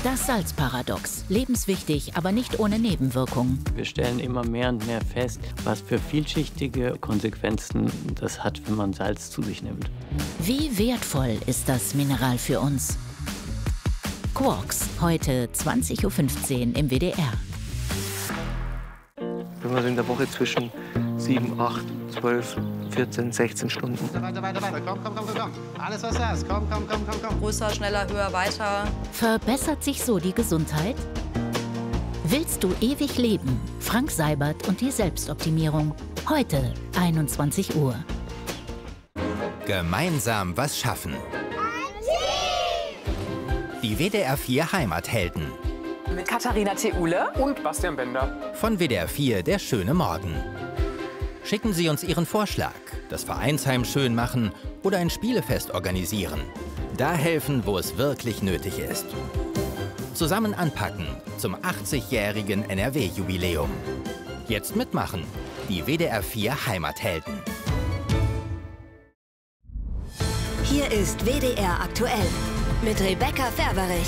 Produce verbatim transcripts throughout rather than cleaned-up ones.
Das Salzparadox. Lebenswichtig, aber nicht ohne Nebenwirkungen. Wir stellen immer mehr und mehr fest, was für vielschichtige Konsequenzen das hat, wenn man Salz zu sich nimmt. Wie wertvoll ist das Mineral für uns? Quarks, heute zwanzig Uhr fünfzehn im W D R. Wenn man so in der Woche zwischen sieben, acht, zwölf, vierzehn, sechzehn Stunden. Weiter, weiter, weiter. Komm, komm, komm, komm, komm. Alles, was du hast. Komm, komm, komm, komm, komm. Größer, schneller, höher, weiter. Verbessert sich so die Gesundheit? Willst du ewig leben? Frank Seibert und die Selbstoptimierung. Heute, einundzwanzig Uhr. Gemeinsam was schaffen. Die W D R vier Heimathelden. Mit Katharina Theule und Bastian Bender. Von W D R vier Der schöne Morgen. Schicken Sie uns Ihren Vorschlag, das Vereinsheim schön machen oder ein Spielefest organisieren. Da helfen, wo es wirklich nötig ist. Zusammen anpacken zum achtzigjährigen N R W-Jubiläum. Jetzt mitmachen, die W D R vier Heimathelden. Hier ist W D R aktuell mit Rebecca Ferberich.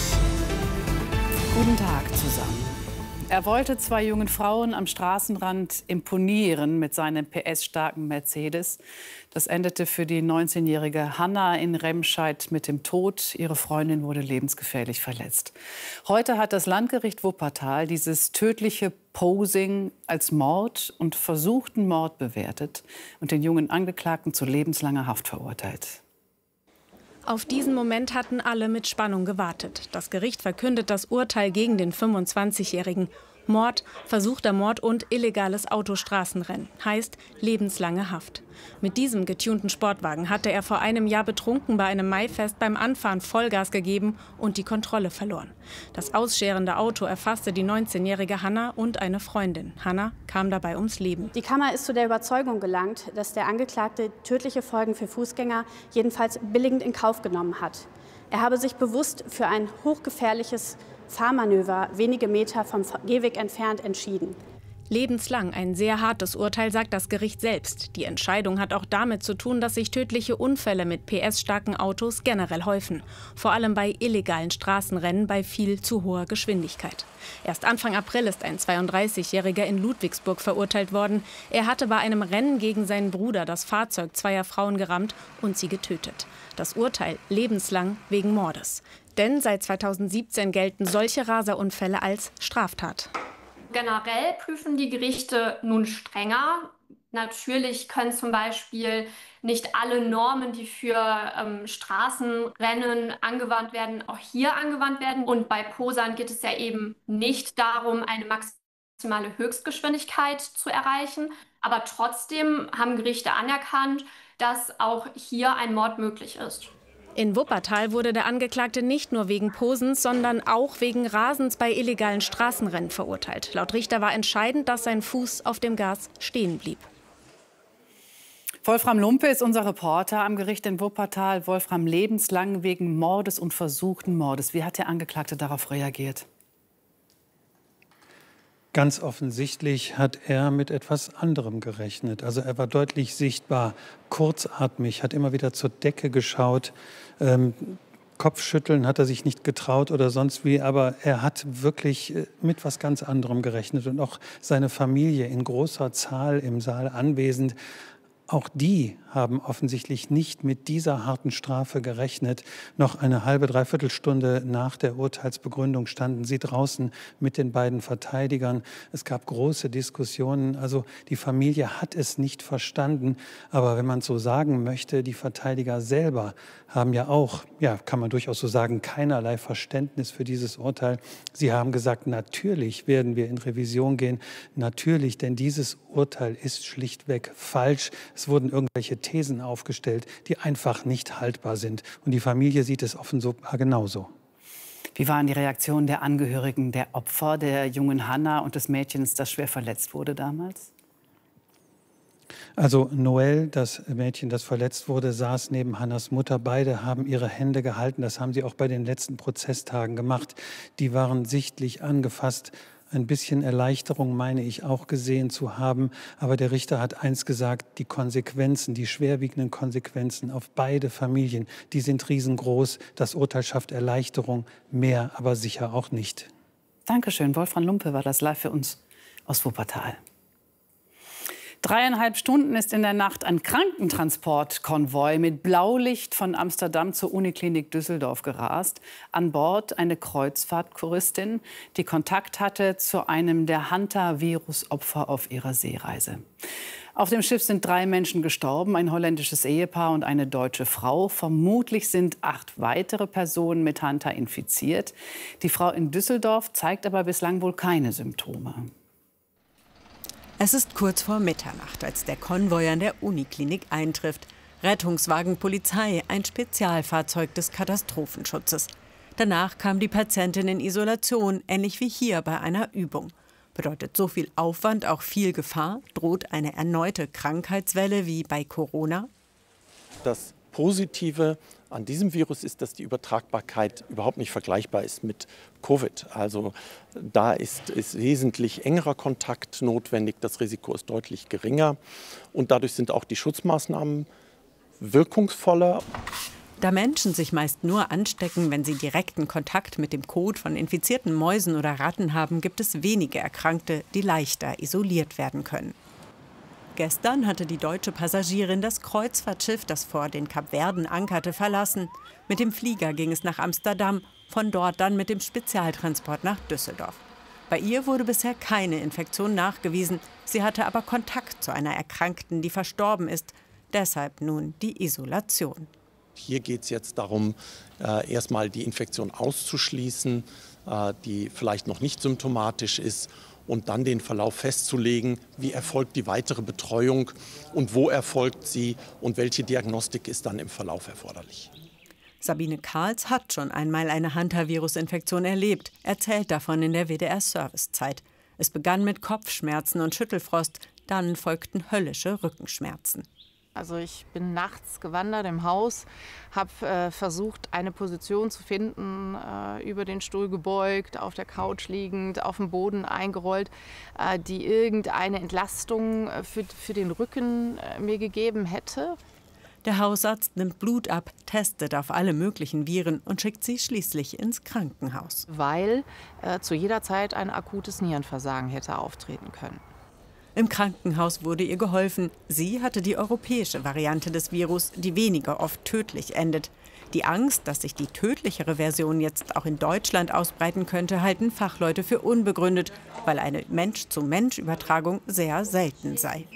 Guten Tag zusammen. Er wollte zwei jungen Frauen am Straßenrand imponieren mit seinem P S-starken Mercedes. Das endete für die neunzehnjährige Hanna in Remscheid mit dem Tod. Ihre Freundin wurde lebensgefährlich verletzt. Heute hat das Landgericht Wuppertal dieses tödliche Posing als Mord und versuchten Mord bewertet und den jungen Angeklagten zu lebenslanger Haft verurteilt. Auf diesen Moment hatten alle mit Spannung gewartet. Das Gericht verkündet das Urteil gegen den fünfundzwanzigjährigen. Mord, versuchter Mord und illegales Autostraßenrennen. Heißt lebenslange Haft. Mit diesem getunten Sportwagen hatte er vor einem Jahr betrunken bei einem Maifest beim Anfahren Vollgas gegeben und die Kontrolle verloren. Das ausscherende Auto erfasste die neunzehnjährige Hanna und eine Freundin. Hanna kam dabei ums Leben. Die Kammer ist zu der Überzeugung gelangt, dass der Angeklagte tödliche Folgen für Fußgänger jedenfalls billigend in Kauf genommen hat. Er habe sich bewusst für ein hochgefährliches Fahrmanöver wenige Meter vom Gehweg entfernt entschieden. Lebenslang, ein sehr hartes Urteil, sagt das Gericht selbst. Die Entscheidung hat auch damit zu tun, dass sich tödliche Unfälle mit P S-starken Autos generell häufen. Vor allem bei illegalen Straßenrennen bei viel zu hoher Geschwindigkeit. Erst Anfang April ist ein zweiunddreißigjähriger in Ludwigsburg verurteilt worden. Er hatte bei einem Rennen gegen seinen Bruder das Fahrzeug zweier Frauen gerammt und sie getötet. Das Urteil lebenslang wegen Mordes. Denn seit zweitausendsiebzehn gelten solche Raserunfälle als Straftat. Generell prüfen die Gerichte nun strenger. Natürlich können zum Beispiel nicht alle Normen, die für ähm, Straßenrennen angewandt werden, auch hier angewandt werden. Und bei Posern geht es ja eben nicht darum, eine maximale Höchstgeschwindigkeit zu erreichen. Aber trotzdem haben Gerichte anerkannt, dass auch hier ein Mord möglich ist. In Wuppertal wurde der Angeklagte nicht nur wegen Posens, sondern auch wegen Rasens bei illegalen Straßenrennen verurteilt. Laut Richter war entscheidend, dass sein Fuß auf dem Gas stehen blieb. Wolfram Lumpe ist unser Reporter am Gericht in Wuppertal. Wolfram, lebenslang wegen Mordes und versuchten Mordes. Wie hat der Angeklagte darauf reagiert? Ganz offensichtlich hat er mit etwas anderem gerechnet. Also er war deutlich sichtbar kurzatmig, hat immer wieder zur Decke geschaut. Ähm, Kopfschütteln hat er sich nicht getraut oder sonst wie, aber er hat wirklich mit was ganz anderem gerechnet. Und auch seine Familie in großer Zahl im Saal anwesend. Auch die haben offensichtlich nicht mit dieser harten Strafe gerechnet. Noch eine halbe, dreiviertel Stunde nach der Urteilsbegründung standen sie draußen mit den beiden Verteidigern. Es gab große Diskussionen. Also die Familie hat es nicht verstanden. Aber wenn man so sagen möchte, die Verteidiger selber haben ja auch, ja, kann man durchaus so sagen, keinerlei Verständnis für dieses Urteil. Sie haben gesagt, natürlich werden wir in Revision gehen. Natürlich, denn dieses Urteil ist schlichtweg falsch. Es wurden irgendwelche Thesen aufgestellt, die einfach nicht haltbar sind. Und die Familie sieht es offenbar genauso. Wie waren die Reaktionen der Angehörigen der Opfer, der jungen Hanna und des Mädchens, das schwer verletzt wurde damals? Also Noel, das Mädchen, das verletzt wurde, saß neben Hannas Mutter. Beide haben ihre Hände gehalten. Das haben sie auch bei den letzten Prozesstagen gemacht. Die waren sichtlich angefasst. Ein bisschen Erleichterung meine ich auch gesehen zu haben. Aber der Richter hat eins gesagt, die Konsequenzen, die schwerwiegenden Konsequenzen auf beide Familien, die sind riesengroß. Das Urteil schafft Erleichterung, mehr aber sicher auch nicht. Dankeschön. Wolfram Lumpe war das live für uns aus Wuppertal. Dreieinhalb Stunden ist in der Nacht ein Krankentransportkonvoi mit Blaulicht von Amsterdam zur Uniklinik Düsseldorf gerast. An Bord eine Kreuzfahrtkuristin, die Kontakt hatte zu einem der Hanta-Virus-Opfer auf ihrer Seereise. Auf dem Schiff sind drei Menschen gestorben, ein holländisches Ehepaar und eine deutsche Frau. Vermutlich sind acht weitere Personen mit Hanta infiziert. Die Frau in Düsseldorf zeigt aber bislang wohl keine Symptome. Es ist kurz vor Mitternacht, als der Konvoi an der Uniklinik eintrifft. Rettungswagen, Polizei, ein Spezialfahrzeug des Katastrophenschutzes. Danach kam die Patientin in Isolation, ähnlich wie hier bei einer Übung. Bedeutet so viel Aufwand auch viel Gefahr? Droht eine erneute Krankheitswelle wie bei Corona? Das Positive an diesem Virus ist, dass die Übertragbarkeit überhaupt nicht vergleichbar ist mit Covid. Also da ist, ist wesentlich engerer Kontakt notwendig, das Risiko ist deutlich geringer und dadurch sind auch die Schutzmaßnahmen wirkungsvoller. Da Menschen sich meist nur anstecken, wenn sie direkten Kontakt mit dem Kot von infizierten Mäusen oder Ratten haben, gibt es wenige Erkrankte, die leichter isoliert werden können. Gestern hatte die deutsche Passagierin das Kreuzfahrtschiff, das vor den Kapverden ankerte, verlassen. Mit dem Flieger ging es nach Amsterdam, von dort dann mit dem Spezialtransport nach Düsseldorf. Bei ihr wurde bisher keine Infektion nachgewiesen. Sie hatte aber Kontakt zu einer Erkrankten, die verstorben ist. Deshalb nun die Isolation. Hier geht es jetzt darum, äh, erstmal die Infektion auszuschließen, äh, die vielleicht noch nicht symptomatisch ist. Und dann den Verlauf festzulegen, wie erfolgt die weitere Betreuung und wo erfolgt sie und welche Diagnostik ist dann im Verlauf erforderlich. Sabine Karls hat schon einmal eine Hanta-Virus-Infektion erlebt, erzählt davon in der W D R-Servicezeit. Es begann mit Kopfschmerzen und Schüttelfrost, dann folgten höllische Rückenschmerzen. Also ich bin nachts gewandert im Haus, habe äh, versucht, eine Position zu finden, äh, über den Stuhl gebeugt, auf der Couch liegend, auf dem Boden eingerollt, äh, die irgendeine Entlastung äh, für, für den Rücken äh, mir gegeben hätte. Der Hausarzt nimmt Blut ab, testet auf alle möglichen Viren und schickt sie schließlich ins Krankenhaus. Weil äh, zu jeder Zeit ein akutes Nierenversagen hätte auftreten können. Im Krankenhaus wurde ihr geholfen. Sie hatte die europäische Variante des Virus, die weniger oft tödlich endet. Die Angst, dass sich die tödlichere Version jetzt auch in Deutschland ausbreiten könnte, halten Fachleute für unbegründet, weil eine Mensch-zu-Mensch-Übertragung sehr selten sei.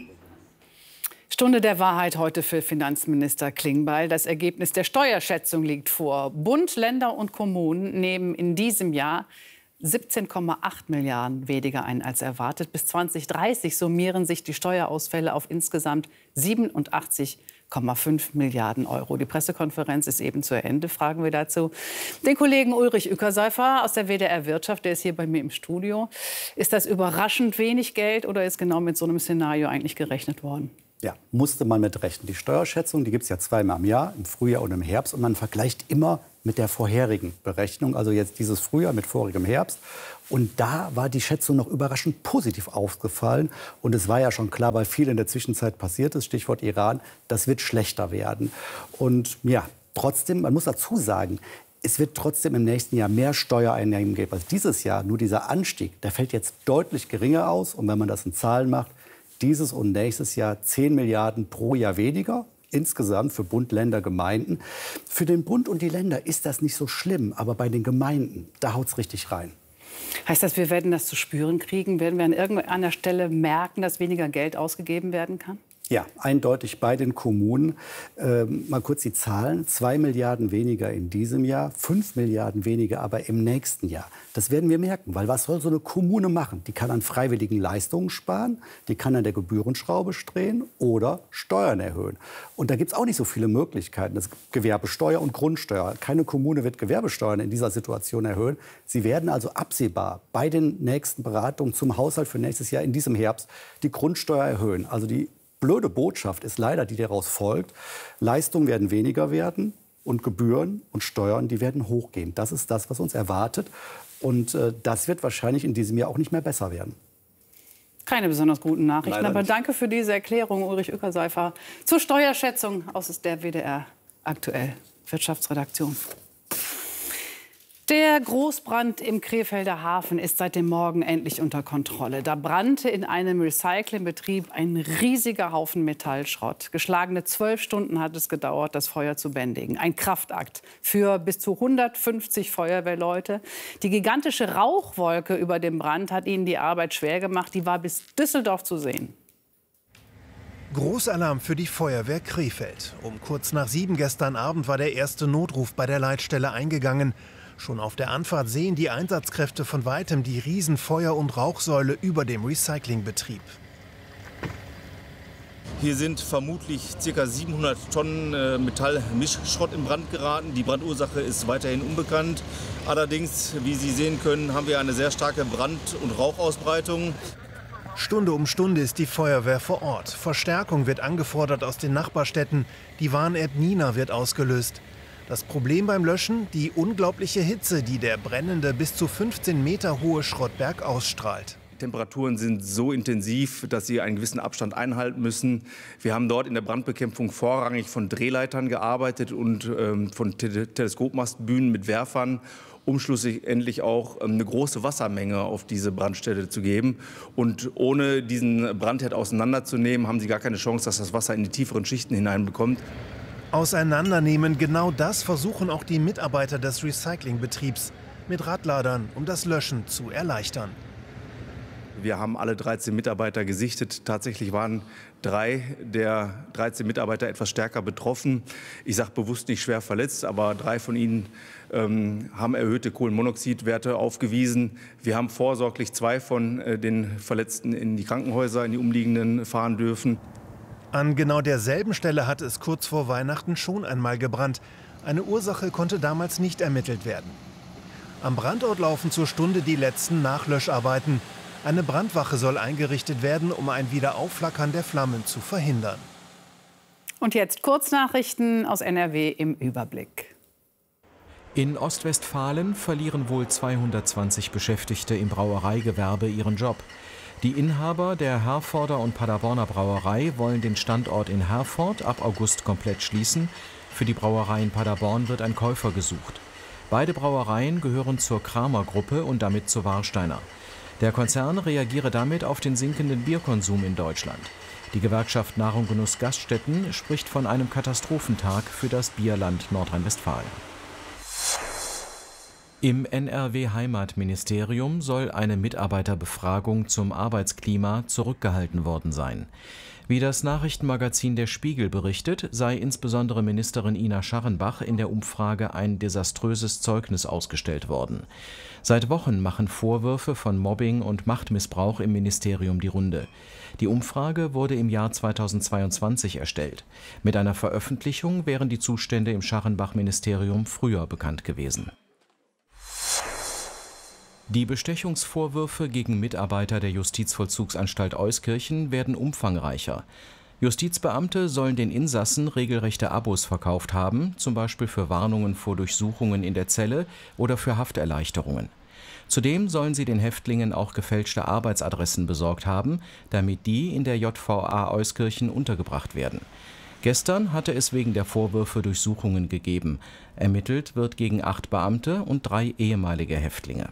Stunde der Wahrheit heute für Finanzminister Klingbeil. Das Ergebnis der Steuerschätzung liegt vor. Bund, Länder und Kommunen nehmen in diesem Jahr siebzehn Komma acht Milliarden weniger ein als erwartet. Bis zwanzig dreißig summieren sich die Steuerausfälle auf insgesamt siebenundachtzig Komma fünf Milliarden Euro. Die Pressekonferenz ist eben zu Ende. Fragen wir dazu den Kollegen Ulrich Ueckerseifer aus der W D R Wirtschaft. Der ist hier bei mir im Studio. Ist das überraschend wenig Geld oder ist genau mit so einem Szenario eigentlich gerechnet worden? Ja, musste man mit rechnen. Die Steuerschätzung, die gibt es ja zweimal im Jahr, im Frühjahr und im Herbst. Und man vergleicht immer mit der vorherigen Berechnung, also jetzt dieses Frühjahr mit vorigem Herbst. Und da war die Schätzung noch überraschend positiv aufgefallen. Und es war ja schon klar, weil viel in der Zwischenzeit passiert ist, Stichwort Iran, das wird schlechter werden. Und ja, trotzdem, man muss dazu sagen, es wird trotzdem im nächsten Jahr mehr Steuereinnahmen geben als dieses Jahr. Nur dieser Anstieg, der fällt jetzt deutlich geringer aus. Und wenn man das in Zahlen macht, dieses und nächstes Jahr zehn Milliarden pro Jahr weniger. Insgesamt für Bund, Länder, Gemeinden. Für den Bund und die Länder ist das nicht so schlimm. Aber bei den Gemeinden, da haut es richtig rein. Heißt das, wir werden das zu spüren kriegen? Werden wir an irgendeiner Stelle merken, dass weniger Geld ausgegeben werden kann? Ja, eindeutig bei den Kommunen. Ähm, mal kurz die Zahlen. Zwei Milliarden weniger in diesem Jahr, fünf Milliarden weniger aber im nächsten Jahr. Das werden wir merken, weil was soll so eine Kommune machen? Die kann an freiwilligen Leistungen sparen, die kann an der Gebührenschraube drehen oder Steuern erhöhen. Und da gibt es auch nicht so viele Möglichkeiten. Das Gewerbesteuer und Grundsteuer. Keine Kommune wird Gewerbesteuern in dieser Situation erhöhen. Sie werden also absehbar bei den nächsten Beratungen zum Haushalt für nächstes Jahr in diesem Herbst die Grundsteuer erhöhen. Also die blöde Botschaft ist leider, die daraus folgt. Leistungen werden weniger werden, und Gebühren und Steuern, die werden hochgehen. Das ist das, was uns erwartet. Und äh, das wird wahrscheinlich in diesem Jahr auch nicht mehr besser werden. Keine besonders guten Nachrichten, Leider aber nicht. danke für diese Erklärung, Ulrich Ueckerseifer, zur Steuerschätzung aus der W D R aktuell Wirtschaftsredaktion. Der Großbrand im Krefelder Hafen ist seit dem Morgen endlich unter Kontrolle. Da brannte in einem Recyclingbetrieb ein riesiger Haufen Metallschrott. Geschlagene zwölf Stunden hat es gedauert, das Feuer zu bändigen. Ein Kraftakt für bis zu hundertfünfzig Feuerwehrleute. Die gigantische Rauchwolke über dem Brand hat ihnen die Arbeit schwer gemacht. Die war bis Düsseldorf zu sehen. Großalarm für die Feuerwehr Krefeld. Um kurz nach sieben gestern Abend war der erste Notruf bei der Leitstelle eingegangen. Schon auf der Anfahrt sehen die Einsatzkräfte von weitem die Riesenfeuer- und Rauchsäule über dem Recyclingbetrieb. Hier sind vermutlich ca. siebenhundert Tonnen äh, Metallmischschrott in Brand geraten. Die Brandursache ist weiterhin unbekannt. Allerdings, wie Sie sehen können, haben wir eine sehr starke Brand- und Rauchausbreitung. Stunde um Stunde ist die Feuerwehr vor Ort. Verstärkung wird angefordert aus den Nachbarstädten. Die Warn-App Nina wird ausgelöst. Das Problem beim Löschen? Die unglaubliche Hitze, die der brennende bis zu fünfzehn Meter hohe Schrottberg ausstrahlt. Die Temperaturen sind so intensiv, dass sie einen gewissen Abstand einhalten müssen. Wir haben dort in der Brandbekämpfung vorrangig von Drehleitern gearbeitet und ähm, von Te Teleskopmastbühnen mit Werfern, um schlussendlich auch ähm, eine große Wassermenge auf diese Brandstelle zu geben. Und ohne diesen Brandherd auseinanderzunehmen, haben sie gar keine Chance, dass das Wasser in die tieferen Schichten hineinbekommt. Auseinandernehmen, genau das versuchen auch die Mitarbeiter des Recyclingbetriebs mit Radladern, um das Löschen zu erleichtern. Wir haben alle dreizehn Mitarbeiter gesichtet. Tatsächlich waren drei der dreizehn Mitarbeiter etwas stärker betroffen. Ich sage bewusst nicht schwer verletzt, aber drei von ihnen ähm, haben erhöhte Kohlenmonoxidwerte aufgewiesen. Wir haben vorsorglich zwei von äh, den Verletzten in die Krankenhäuser, in die umliegenden fahren dürfen. An genau derselben Stelle hatte es kurz vor Weihnachten schon einmal gebrannt. Eine Ursache konnte damals nicht ermittelt werden. Am Brandort laufen zur Stunde die letzten Nachlöscharbeiten. Eine Brandwache soll eingerichtet werden, um ein Wiederaufflackern der Flammen zu verhindern. Und jetzt Kurznachrichten aus N R W im Überblick. In Ostwestfalen verlieren wohl zweihundertzwanzig Beschäftigte im Brauereigewerbe ihren Job. Die Inhaber der Herforder und Paderborner Brauerei wollen den Standort in Herford ab August komplett schließen. Für die Brauerei in Paderborn wird ein Käufer gesucht. Beide Brauereien gehören zur Kramer-Gruppe und damit zur Warsteiner. Der Konzern reagiere damit auf den sinkenden Bierkonsum in Deutschland. Die Gewerkschaft Nahrung Genuss Gaststätten spricht von einem Katastrophentag für das Bierland Nordrhein-Westfalen. Im N R W-Heimatministerium soll eine Mitarbeiterbefragung zum Arbeitsklima zurückgehalten worden sein. Wie das Nachrichtenmagazin Der Spiegel berichtet, sei insbesondere Ministerin Ina Scharrenbach in der Umfrage ein desaströses Zeugnis ausgestellt worden. Seit Wochen machen Vorwürfe von Mobbing und Machtmissbrauch im Ministerium die Runde. Die Umfrage wurde im Jahr zweitausendzweiundzwanzig erstellt. Mit einer Veröffentlichung wären die Zustände im Scharrenbach-Ministerium früher bekannt gewesen. Die Bestechungsvorwürfe gegen Mitarbeiter der Justizvollzugsanstalt Euskirchen werden umfangreicher. Justizbeamte sollen den Insassen regelrechte Abos verkauft haben, zum Beispiel für Warnungen vor Durchsuchungen in der Zelle oder für Hafterleichterungen. Zudem sollen sie den Häftlingen auch gefälschte Arbeitsadressen besorgt haben, damit die in der J V A Euskirchen untergebracht werden. Gestern hatte es wegen der Vorwürfe Durchsuchungen gegeben. Ermittelt wird gegen acht Beamte und drei ehemalige Häftlinge.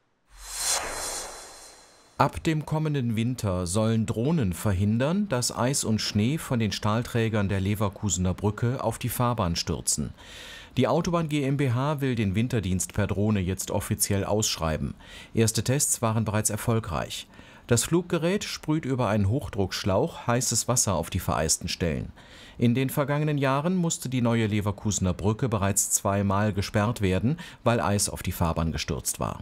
Ab dem kommenden Winter sollen Drohnen verhindern, dass Eis und Schnee von den Stahlträgern der Leverkusener Brücke auf die Fahrbahn stürzen. Die Autobahn GmbH will den Winterdienst per Drohne jetzt offiziell ausschreiben. Erste Tests waren bereits erfolgreich. Das Fluggerät sprüht über einen Hochdruckschlauch heißes Wasser auf die vereisten Stellen. In den vergangenen Jahren musste die neue Leverkusener Brücke bereits zweimal gesperrt werden, weil Eis auf die Fahrbahn gestürzt war.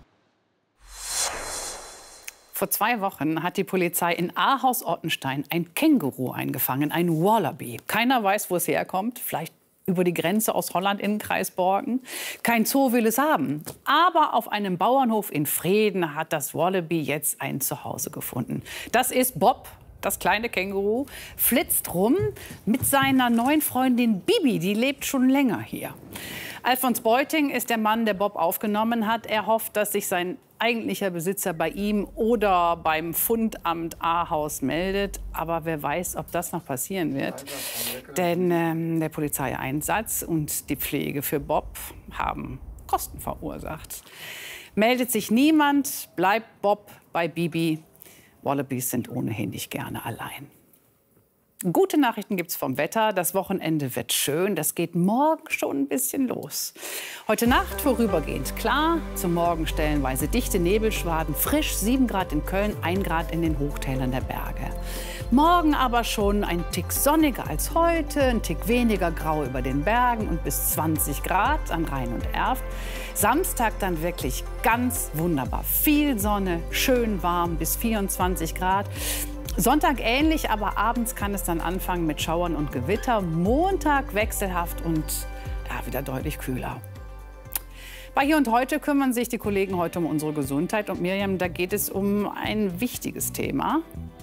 Vor zwei Wochen hat die Polizei in Ahaus-Ottenstein ein Känguru eingefangen, ein Wallaby. Keiner weiß, wo es herkommt, vielleicht über die Grenze aus Holland in den Kreis Borken. Kein Zoo will es haben. Aber auf einem Bauernhof in Vreden hat das Wallaby jetzt ein Zuhause gefunden. Das ist Bob. Das kleine Känguru flitzt rum mit seiner neuen Freundin Bibi. Die lebt schon länger hier. Alfons Beuting ist der Mann, der Bob aufgenommen hat. Er hofft, dass sich sein eigentlicher Besitzer bei ihm oder beim Fundamt Ahaus meldet. Aber wer weiß, ob das noch passieren wird. Denn ähm, der Polizeieinsatz und die Pflege für Bob haben Kosten verursacht. Meldet sich niemand, bleibt Bob bei Bibi. Wallabies sind ohnehin nicht gerne allein. Gute Nachrichten gibt's vom Wetter. Das Wochenende wird schön. Das geht morgen schon ein bisschen los. Heute Nacht vorübergehend klar. Zum Morgen stellenweise dichte Nebelschwaden. Frisch sieben Grad in Köln, ein Grad in den Hochtälern der Berge. Morgen aber schon ein Tick sonniger als heute. Ein Tick weniger grau über den Bergen und bis zwanzig Grad an Rhein und Erft. Samstag dann wirklich ganz wunderbar. Viel Sonne, schön warm bis vierundzwanzig Grad. Sonntag ähnlich, aber abends kann es dann anfangen mit Schauern und Gewitter. Montag wechselhaft und ja, wieder deutlich kühler. Bei Hier und Heute kümmern sich die Kollegen heute um unsere Gesundheit. Und Miriam, da geht es um ein wichtiges Thema.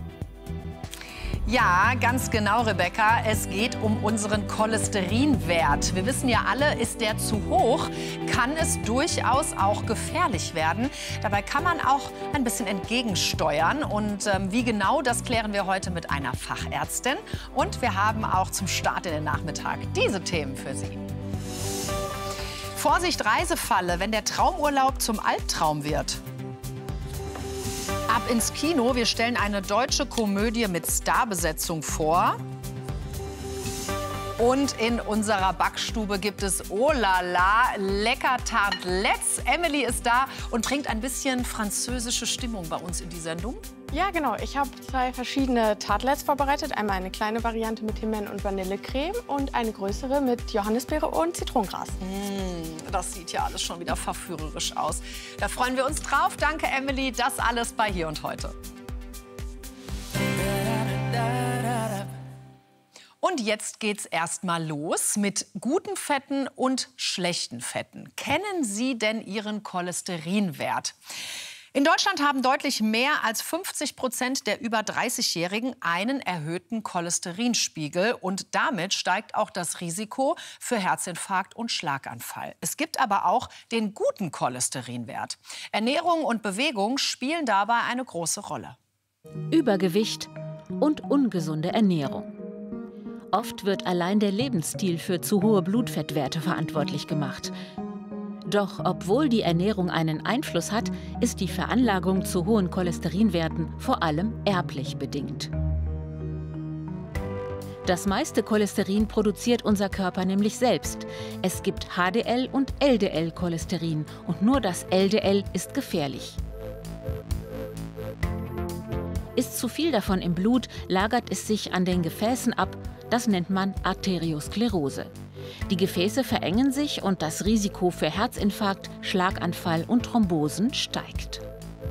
Ja, ganz genau, Rebecca. Es geht um unseren Cholesterinwert. Wir wissen ja alle, ist der zu hoch, kann es durchaus auch gefährlich werden. Dabei kann man auch ein bisschen entgegensteuern. Und ähm, wie genau, das klären wir heute mit einer Fachärztin. Und wir haben auch zum Start in den Nachmittag diese Themen für Sie. Vorsicht, Reisefalle, wenn der Traumurlaub zum Albtraum wird. Ab ins Kino. Wir stellen eine deutsche Komödie mit Starbesetzung vor. Und in unserer Backstube gibt es, oh la la, lecker Tartlets. Emily ist da und bringt ein bisschen französische Stimmung bei uns in die Sendung. Ja, genau. Ich habe zwei verschiedene Tartlets vorbereitet. Einmal eine kleine Variante mit Himbeeren und Vanillecreme und eine größere mit Johannisbeere und Zitronengras. Mmh, das sieht ja alles schon wieder verführerisch aus. Da freuen wir uns drauf. Danke, Emily. Das alles bei Hier und Heute. Und jetzt geht's erst mal los mit guten Fetten und schlechten Fetten. Kennen Sie denn Ihren Cholesterinwert? In Deutschland haben deutlich mehr als fünfzig Prozent der über dreißigjährigen einen erhöhten Cholesterinspiegel. Und damit steigt auch das Risiko für Herzinfarkt und Schlaganfall. Es gibt aber auch den guten Cholesterinwert. Ernährung und Bewegung spielen dabei eine große Rolle. Übergewicht und ungesunde Ernährung. Oft wird allein der Lebensstil für zu hohe Blutfettwerte verantwortlich gemacht. Doch obwohl die Ernährung einen Einfluss hat, ist die Veranlagung zu hohen Cholesterinwerten vor allem erblich bedingt. Das meiste Cholesterin produziert unser Körper nämlich selbst. Es gibt H D L und L D L-Cholesterin und nur das L D L ist gefährlich. Ist zu viel davon im Blut, lagert es sich an den Gefäßen ab. Das nennt man Arteriosklerose. Die Gefäße verengen sich und das Risiko für Herzinfarkt, Schlaganfall und Thrombosen steigt.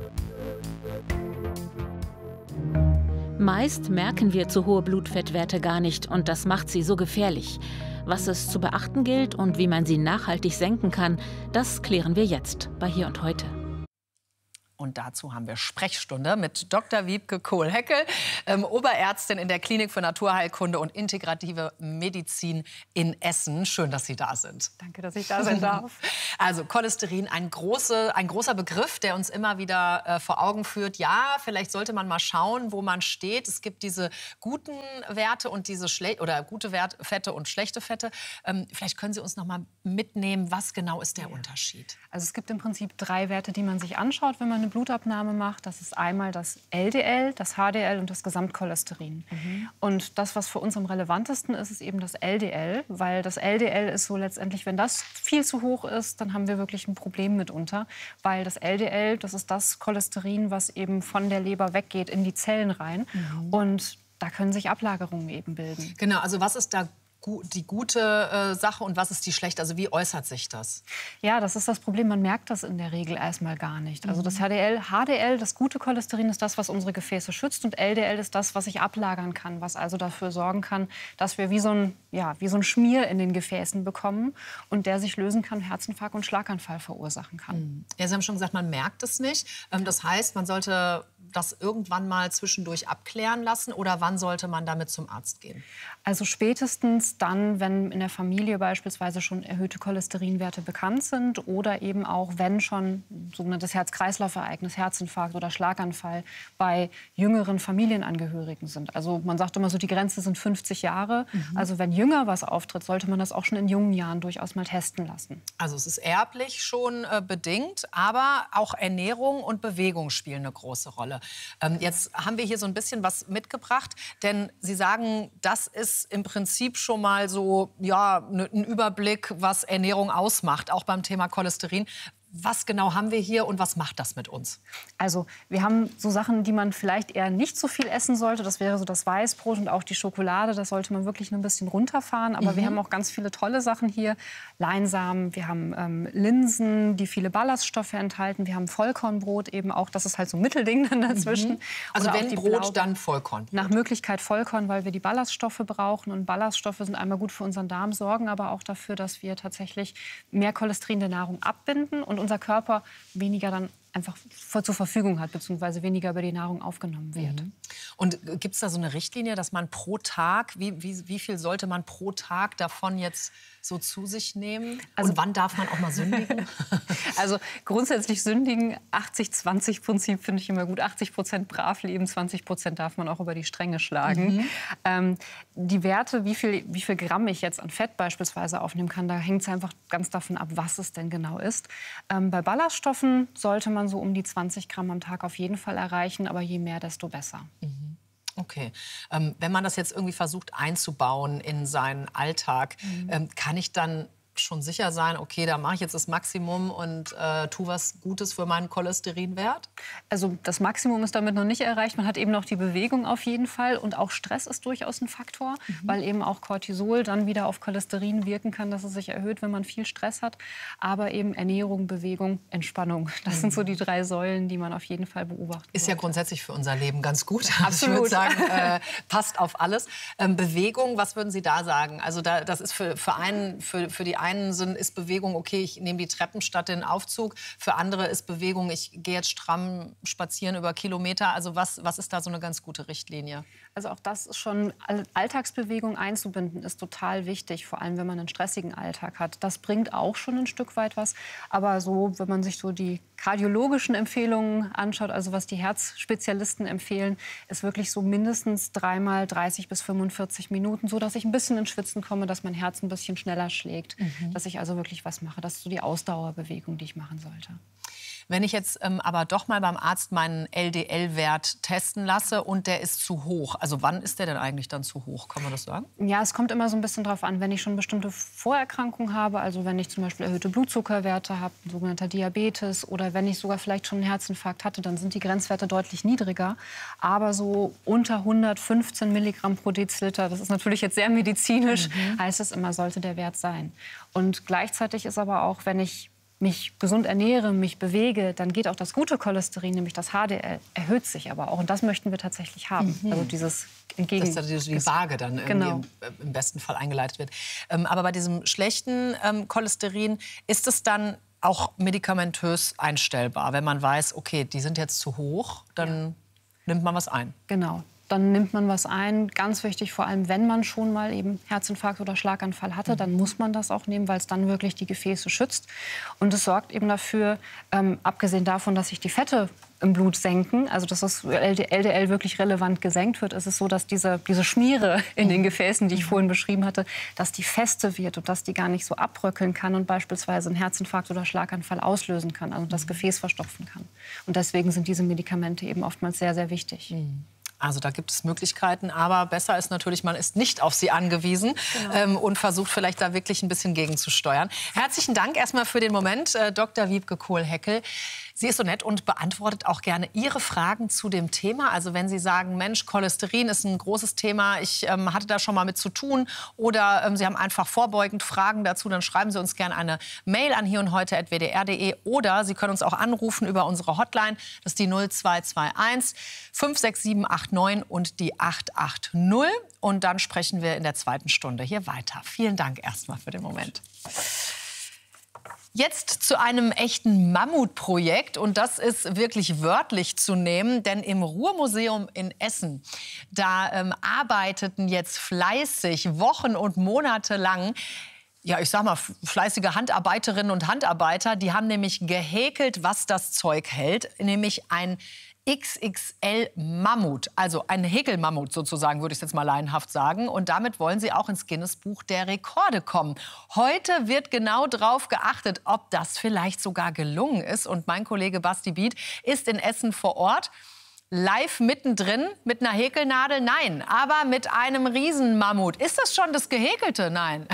Meist merken wir zu hohe Blutfettwerte gar nicht und das macht sie so gefährlich. Was es zu beachten gilt und wie man sie nachhaltig senken kann, das klären wir jetzt bei Hier und Heute. Und dazu haben wir Sprechstunde mit Doktor Wiebke Kohl-Heckel, ähm, Oberärztin in der Klinik für Naturheilkunde und integrative Medizin in Essen. Schön, dass Sie da sind. Danke, dass ich da sein darf. Also Cholesterin, ein, große, ein großer Begriff, der uns immer wieder äh, vor Augen führt. Ja, vielleicht sollte man mal schauen, wo man steht. Es gibt diese guten Werte und diese schle- oder gute Wert- Fette und schlechte Fette. Ähm, vielleicht können Sie uns noch mal mitnehmen, was genau ist der ja. Unterschied? Also es gibt im Prinzip drei Werte, die man sich anschaut, wenn man eine Blutabnahme macht. Das ist einmal das L D L, das H D L und das Gesamtcholesterin. Mhm. Und das, was für uns am relevantesten ist, ist eben das L D L, weil das L D L ist so letztendlich, wenn das viel zu hoch ist, dann haben wir wirklich ein Problem mitunter, weil das L D L, das ist das Cholesterin, was eben von der Leber weggeht in die Zellen rein. Mhm. Und da können sich Ablagerungen eben bilden. Genau, also was ist da die gute äh, Sache und was ist die schlechte? Also wie äußert sich das? Ja, das ist das Problem. Man merkt das in der Regel erstmal gar nicht. Also das H D L, H D L, das gute Cholesterin ist das, was unsere Gefäße schützt und L D L ist das, was sich ablagern kann, was also dafür sorgen kann, dass wir wie so ein, ja, wie so ein Schmier in den Gefäßen bekommen und der sich lösen kann, Herzinfarkt und Schlaganfall verursachen kann. Ja, Sie haben schon gesagt, man merkt es nicht. Ähm, das heißt, man sollte das irgendwann mal zwischendurch abklären lassen oder wann sollte man damit zum Arzt gehen? Also spätestens dann, wenn in der Familie beispielsweise schon erhöhte Cholesterinwerte bekannt sind oder eben auch, wenn schon sogenanntes Herz-Kreislauf-Ereignis, Herzinfarkt oder Schlaganfall bei jüngeren Familienangehörigen sind. Also man sagt immer so, die Grenze sind fünfzig Jahre. Mhm. Also wenn jünger was auftritt, sollte man das auch schon in jungen Jahren durchaus mal testen lassen. Also es ist erblich schon äh, bedingt, aber auch Ernährung und Bewegung spielen eine große Rolle. Ähm, jetzt haben wir hier so ein bisschen was mitgebracht, denn Sie sagen, das ist im Prinzip schon mal so ja, ein Überblick, was Ernährung ausmacht, auch beim Thema Cholesterin. Was genau haben wir hier und was macht das mit uns? Also wir haben so Sachen, die man vielleicht eher nicht so viel essen sollte. Das wäre so das Weißbrot und auch die Schokolade. Das sollte man wirklich nur ein bisschen runterfahren. Aber mhm. wir haben auch ganz viele tolle Sachen hier. Leinsamen, wir haben ähm, Linsen, die viele Ballaststoffe enthalten. Wir haben Vollkornbrot eben auch. Das ist halt so ein Mittelding dann dazwischen. Mhm. Also Oder wenn die Brot, Blau dann Vollkorn. Nach Möglichkeit Vollkorn, weil wir die Ballaststoffe brauchen. Und Ballaststoffe sind einmal gut für unseren Darm, sorgen aber auch dafür, dass wir tatsächlich mehr Cholesterin der Nahrung abbinden und unser Körper weniger dann einfach zur Verfügung hat, beziehungsweise weniger über die Nahrung aufgenommen wird. Mhm. Und gibt es da so eine Richtlinie, dass man pro Tag, wie, wie, wie viel sollte man pro Tag davon jetzt so zu sich nehmen? Also, und wann darf man auch mal sündigen? Also grundsätzlich sündigen, achtzig zwanzig Prinzip finde ich immer gut. achtzig Prozent brav leben, zwanzig Prozent darf man auch über die Stränge schlagen. Mhm. Ähm, die Werte, wie viel, wie viel Gramm ich jetzt an Fett beispielsweise aufnehmen kann, da hängt es einfach ganz davon ab, was es denn genau ist. Ähm, bei Ballaststoffen sollte man so um die zwanzig Gramm am Tag auf jeden Fall erreichen, aber je mehr, desto besser. Mhm. Okay. Ähm, wenn man das jetzt irgendwie versucht einzubauen in seinen Alltag, mhm. ähm, kann ich dann schon sicher sein, okay, da mache ich jetzt das Maximum und äh, tue was Gutes für meinen Cholesterinwert? Also das Maximum ist damit noch nicht erreicht. Man hat eben noch die Bewegung auf jeden Fall. Und auch Stress ist durchaus ein Faktor, mhm. weil eben auch Cortisol dann wieder auf Cholesterin wirken kann, dass es sich erhöht, wenn man viel Stress hat. Aber eben Ernährung, Bewegung, Entspannung. Das mhm. sind so die drei Säulen, die man auf jeden Fall beobachten Ist ja grundsätzlich für unser Leben ganz gut. Absolut. Ich würde sagen, äh, passt auf alles. Ähm, Bewegung, was würden Sie da sagen? Also da, das ist für, für, einen, für, für die einen sind, ist Bewegung, okay, ich nehme die Treppen statt den Aufzug. Für andere ist Bewegung, ich gehe jetzt stramm spazieren über Kilometer. Also was, was ist da so eine ganz gute Richtlinie? Also auch das ist schon, Alltagsbewegung einzubinden, ist total wichtig, vor allem wenn man einen stressigen Alltag hat. Das bringt auch schon ein Stück weit was. Aber so, wenn man sich so die kardiologischen Empfehlungen anschaut, also was die Herzspezialisten empfehlen, ist wirklich so mindestens dreimal dreißig bis fünfundvierzig Minuten, so dass ich ein bisschen ins Schwitzen komme, dass mein Herz ein bisschen schneller schlägt, mhm. dass ich also wirklich was mache. Das ist so die Ausdauerbewegung, die ich machen sollte. Wenn ich jetzt ähm, aber doch mal beim Arzt meinen L D L-Wert testen lasse und der ist zu hoch, also wann ist der denn eigentlich dann zu hoch? Kann man das sagen? Ja, es kommt immer so ein bisschen drauf an, wenn ich schon bestimmte Vorerkrankungen habe, also wenn ich zum Beispiel erhöhte Blutzuckerwerte habe, sogenannter Diabetes, oder wenn ich sogar vielleicht schon einen Herzinfarkt hatte, dann sind die Grenzwerte deutlich niedriger. Aber so unter hundertfünfzehn Milligramm pro Deziliter, das ist natürlich jetzt sehr medizinisch, mhm. heißt es immer, sollte der Wert sein. Und gleichzeitig ist aber auch, wenn ich mich gesund ernähre, mich bewege, dann geht auch das gute Cholesterin, nämlich das H D L, erhöht sich aber auch. Und das möchten wir tatsächlich haben. Mhm. Also dieses entgegen Dass da die Waage dann genau. im, im besten Fall eingeleitet wird. Ähm, aber bei diesem schlechten ähm, Cholesterin ist es dann auch medikamentös einstellbar, wenn man weiß, okay, die sind jetzt zu hoch, dann ja. nimmt man was ein. Genau. Dann nimmt man was ein. Ganz wichtig, vor allem wenn man schon mal eben Herzinfarkt oder Schlaganfall hatte, dann muss man das auch nehmen, weil es dann wirklich die Gefäße schützt. Und es sorgt eben dafür, ähm, abgesehen davon, dass sich die Fette im Blut senken, also dass das L D L wirklich relevant gesenkt wird, ist es so, dass diese, diese Schmiere in den Gefäßen, die ich vorhin beschrieben hatte, dass die feste wird und dass die gar nicht so abbröckeln kann und beispielsweise einen Herzinfarkt oder Schlaganfall auslösen kann, also das Gefäß verstopfen kann. Und deswegen sind diese Medikamente eben oftmals sehr, sehr wichtig. Mhm. Also da gibt es Möglichkeiten, aber besser ist natürlich, man ist nicht auf sie angewiesen genau. ähm, und versucht vielleicht da wirklich ein bisschen gegenzusteuern. Herzlichen Dank erstmal für den Moment, äh, Doktor Wiebke Kohl-Heckel. Sie ist so nett und beantwortet auch gerne Ihre Fragen zu dem Thema. Also wenn Sie sagen, Mensch, Cholesterin ist ein großes Thema, ich ähm, hatte da schon mal mit zu tun oder ähm, Sie haben einfach vorbeugend Fragen dazu, dann schreiben Sie uns gerne eine Mail an hier und heute at w d r punkt d e oder Sie können uns auch anrufen über unsere Hotline, das ist die null zwei zwei eins fünf sechs sieben acht neun und die acht acht null. Und dann sprechen wir in der zweiten Stunde hier weiter. Vielen Dank erstmal für den Moment. Jetzt zu einem echten Mammutprojekt, und das ist wirklich wörtlich zu nehmen, denn im Ruhrmuseum in Essen, da ähm, arbeiteten jetzt fleißig Wochen und Monate lang, ja, ich sag mal, fleißige Handarbeiterinnen und Handarbeiter, die haben nämlich gehäkelt, was das Zeug hält, nämlich ein X X L-Mammut, also ein Häkelmammut sozusagen, würde ich jetzt mal laienhaft sagen. Und damit wollen sie auch ins Guinness-Buch der Rekorde kommen. Heute wird genau darauf geachtet, ob das vielleicht sogar gelungen ist. Und mein Kollege Basti Biet ist in Essen vor Ort, live mittendrin mit einer Häkelnadel. Nein, aber mit einem Riesenmammut. Ist das schon das Gehäkelte? Nein.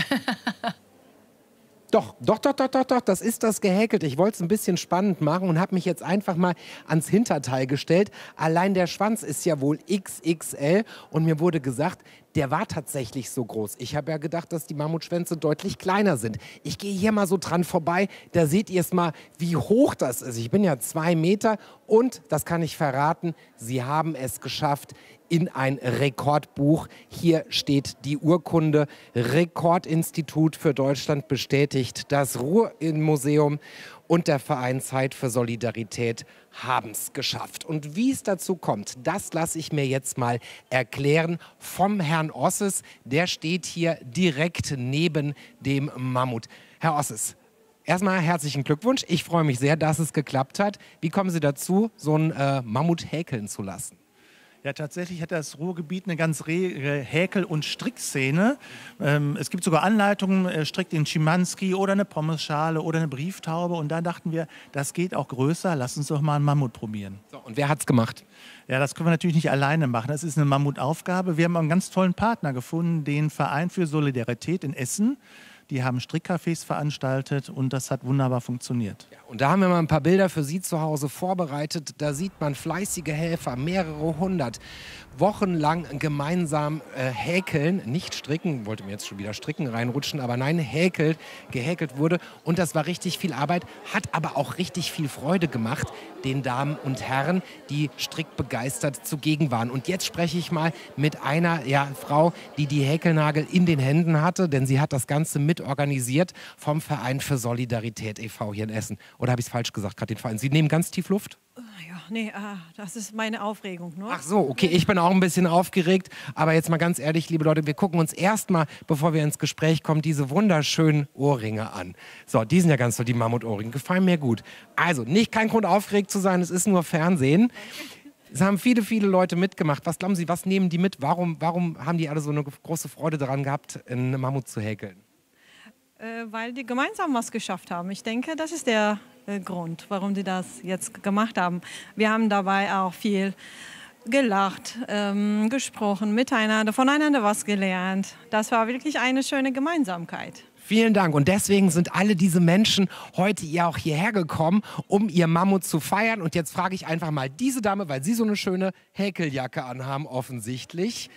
Doch, doch, doch, doch, doch, doch, das ist das Gehäkelte. Ich wollte es ein bisschen spannend machen und habe mich jetzt einfach mal ans Hinterteil gestellt. Allein der Schwanz ist ja wohl X X L und mir wurde gesagt, der war tatsächlich so groß. Ich habe ja gedacht, dass die Mammutschwänze deutlich kleiner sind. Ich gehe hier mal so dran vorbei, da seht ihr es mal, wie hoch das ist. Ich bin ja zwei Meter und, das kann ich verraten, sie haben es geschafft in ein Rekordbuch. Hier steht die Urkunde. Rekordinstitut für Deutschland bestätigt, das Ruhrmuseum und der Verein Zeit für Solidarität haben es geschafft. Und wie es dazu kommt, das lasse ich mir jetzt mal erklären vom Herrn Osses. Der steht hier direkt neben dem Mammut. Herr Osses, erstmal herzlichen Glückwunsch. Ich freue mich sehr, dass es geklappt hat. Wie kommen Sie dazu, so ein äh, Mammut häkeln zu lassen? Ja, tatsächlich hat das Ruhrgebiet eine ganz rege Häkel- und Strickszene. Ähm, es gibt sogar Anleitungen, äh, strickt den Schimanski oder eine Pommesschale oder eine Brieftaube. Und da dachten wir, das geht auch größer, lass uns doch mal einen Mammut probieren. So, und wer hat's gemacht? Ja, das können wir natürlich nicht alleine machen. Das ist eine Mammutaufgabe. Wir haben einen ganz tollen Partner gefunden, den Verein für Solidarität in Essen. Die haben Strickcafés veranstaltet und das hat wunderbar funktioniert. Ja, und da haben wir mal ein paar Bilder für Sie zu Hause vorbereitet. Da sieht man fleißige Helfer, mehrere hundert, wochenlang gemeinsam äh, häkeln, nicht stricken, wollte mir jetzt schon wieder stricken reinrutschen, aber nein, häkelt, gehäkelt wurde. Und das war richtig viel Arbeit, hat aber auch richtig viel Freude gemacht, den Damen und Herren, die strickbegeistert zugegen waren. Und jetzt spreche ich mal mit einer ja, Frau, die die Häkelnagel in den Händen hatte, denn sie hat das Ganze mit organisiert vom Verein für Solidarität e V hier in Essen. Oder habe ich es falsch gesagt, gerade den Verein? Sie nehmen ganz tief Luft? Ja, nee, ah, das ist meine Aufregung nur. Ach so, okay, ich bin auch ein bisschen aufgeregt. Aber jetzt mal ganz ehrlich, liebe Leute, wir gucken uns erstmal, bevor wir ins Gespräch kommen, diese wunderschönen Ohrringe an. So, die sind ja ganz toll, die Mammutohrringe, gefallen mir gut. Also, nicht kein Grund aufgeregt zu sein, es ist nur Fernsehen. Es haben viele, viele Leute mitgemacht. Was glauben Sie, was nehmen die mit? Warum, warum haben die alle so eine große Freude daran gehabt, einen Mammut zu häkeln? Äh, weil die gemeinsam was geschafft haben. Ich denke, das ist der äh, Grund, warum die das jetzt gemacht haben. Wir haben dabei auch viel gelacht, ähm, gesprochen, miteinander, voneinander was gelernt. Das war wirklich eine schöne Gemeinsamkeit. Vielen Dank. Und deswegen sind alle diese Menschen heute ja auch hierher gekommen, um ihr Mammut zu feiern. Und jetzt frage ich einfach mal diese Dame, weil sie so eine schöne Häkeljacke anhaben, offensichtlich.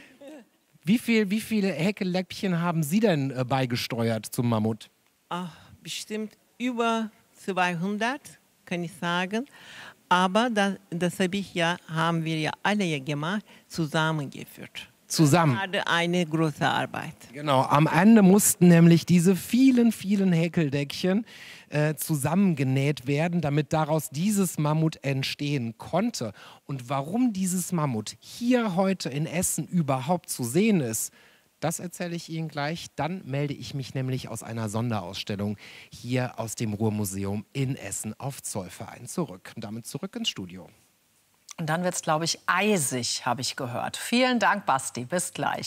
Wie, viel, wie viele Häkelläppchen haben Sie denn äh, beigesteuert zum Mammut? Ach, bestimmt über zweihundert, kann ich sagen. Aber das, das habe ich ja, haben wir ja alle gemacht, zusammengeführt. Zusammen. Das war eine große Arbeit. Genau, am Ende mussten nämlich diese vielen, vielen Häkeldeckchen äh, zusammengenäht werden, damit daraus dieses Mammut entstehen konnte. Und warum dieses Mammut hier heute in Essen überhaupt zu sehen ist, das erzähle ich Ihnen gleich. Dann melde ich mich nämlich aus einer Sonderausstellung hier aus dem Ruhrmuseum in Essen auf Zollverein zurück. Und damit zurück ins Studio. Und dann wird es, glaube ich, eisig, habe ich gehört. Vielen Dank, Basti. Bis gleich.